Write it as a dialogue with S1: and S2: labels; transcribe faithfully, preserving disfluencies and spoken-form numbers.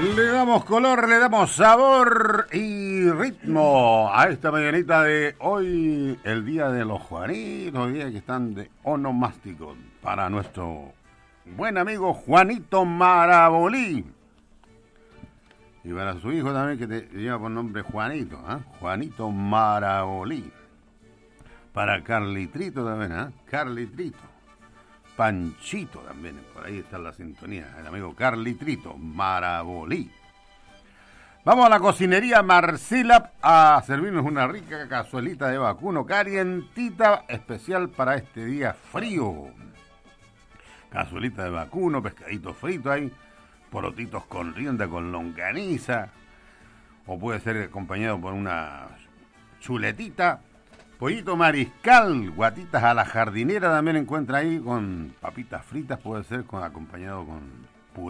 S1: Le damos color, le damos sabor y ritmo a esta mañanita de hoy, el día de los Juanitos, el día que están de onomástico para nuestro buen amigo Juanito Marabolí. Y para su hijo también, que te lleva por nombre Juanito, ¿eh? Juanito Marabolí. Para Carlitrito también, ¿eh? Carlitrito. Panchito también, por ahí está la sintonía, el amigo Carlitrito Marabolí. Vamos a la cocinería Marcela a servirnos una rica cazuelita de vacuno calientita, especial para este día frío. Cazuelita de vacuno, pescadito frito ahí, porotitos con rienda, con longaniza, o puede ser acompañado por una chuletita. Pollito mariscal, guatitas a la jardinera también encuentra ahí, con papitas fritas, puede ser con, acompañado con